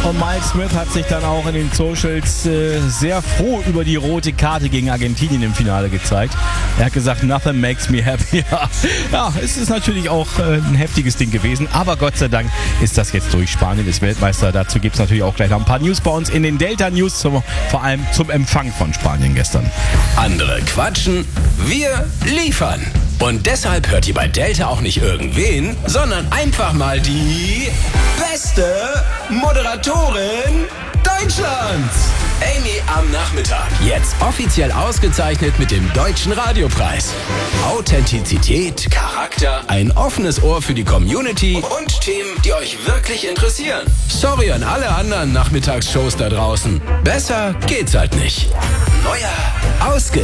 Und Mike Smith hat sich dann auch in den Socials sehr froh über die rote Karte gegen Argentinien im Finale gezeigt. Er hat gesagt, nothing makes me happier. Ja, es ist natürlich auch ein heftiges Ding gewesen, aber Gott sei Dank ist das jetzt durch. Spanien ist Weltmeister. Dazu gibt es natürlich auch gleich noch ein paar News bei uns in den Delta News, vor allem zum Empfang von Spanien gestern. Andere quatschen, wir liefern. Und deshalb hört ihr bei Delta auch nicht irgendwen, sondern einfach mal die beste Moderatorin Deutschlands. Amy am Nachmittag. Jetzt offiziell ausgezeichnet mit dem Deutschen Radiopreis. Authentizität, Charakter, ein offenes Ohr für die Community und Themen, die euch wirklich interessieren. Sorry an alle anderen Nachmittagsshows da draußen. Besser geht's halt nicht. Neuer